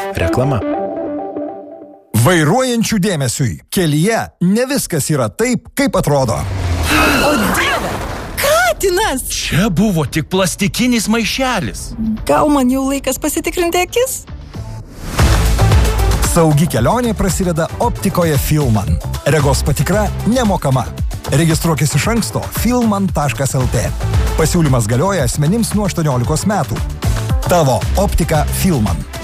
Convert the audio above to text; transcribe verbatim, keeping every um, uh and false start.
Reklama. Vairuojančių dėmesiui. Kelyje ne viskas yra taip, kaip atrodo. O Dieve, katinas! Čia buvo tik plastikinis maišelis. Gal man jau laikas pasitikrinti akis? Saugi kelionė prasideda optikoje Filman. Regos patikra nemokama. Registruokis iš anksto filman taškas el tė. Pasiūlymas galioja asmenims nuo aštuoniolikos metų. Tavo optika Filman.